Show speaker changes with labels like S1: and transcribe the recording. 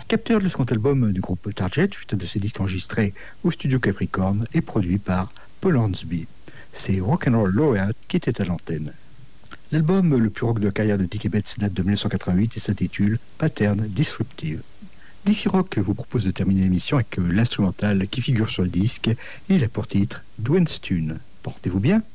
S1: Capture, le second album du groupe Target, suite de ses disques enregistrés au studio Capricorn et produit par Paul Hansby. C'est Rock'n'Roll Laureate qui était à l'antenne. L'album le plus rock de la carrière de Dickey Betts date de 1988 et s'intitule Pattern Disruptive. DC Rock vous propose de terminer l'émission avec l'instrumental qui figure sur le disque et il a pour titre Dwayne's Tune. Portez-vous bien.